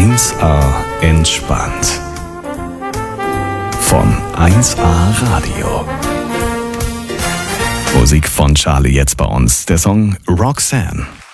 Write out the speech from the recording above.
1A entspannt. Von 1A Radio. Musik von Charlie jetzt bei uns. Der Song Roxanne.